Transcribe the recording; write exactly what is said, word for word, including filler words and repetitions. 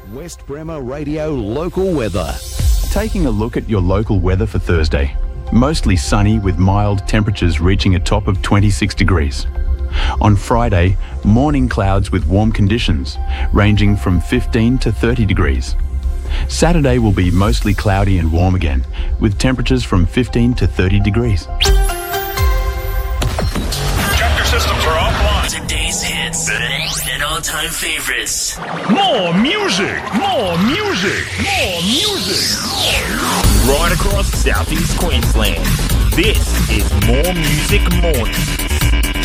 West Bremer Radio local weather. Taking a look at your local weather for Thursday. Mostly sunny with mild temperatures reaching a top of twenty-six degrees. On Friday, morning clouds with warm conditions, ranging from fifteen to thirty degrees. Saturday will be mostly cloudy and warm again, with temperatures from fifteen to thirty degrees. Chapter systems are offline. Today's hits and all-time favorites. More music, more music, more music. Right across Southeast Queensland. This is More Music Mornings.